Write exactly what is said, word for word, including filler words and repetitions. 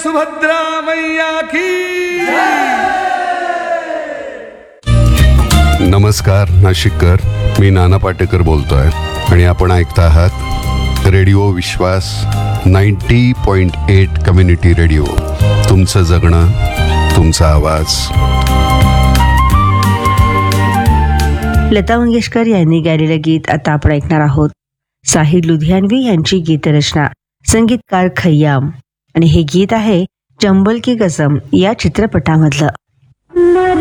सुभद्रा मैया की. नमस्कार नाशिककर, मी नाना पाटेकर बोलतोय आणि आपण ऐकता आहात रेडिओ विश्वास ninety point eight community radio. तुमचं जगणं, तुमचा आवाज. लता मंगेशकर यांनी गायलेलं गीत आता आपण ऐकणार आहोत. साहिर लुधियानवी यांची गीतरचना, संगीतकार खय्याम, आणि हे गीत आहे चंबल की कसम या चित्रपटामधलं.